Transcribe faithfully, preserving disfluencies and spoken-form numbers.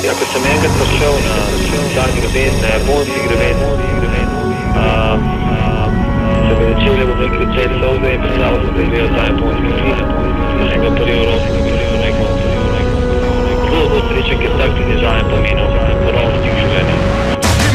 Ja, ko sem enkrat prišel na ta greben, na japonski greben, um, se mi začeli bom rekel cel solze in predstavil sem, da gledal ta japonski film. Da sem ga prvi evropski film rekel. Zelo bo srečen, ker tak tudi zame pomenil, ponovno v življenju.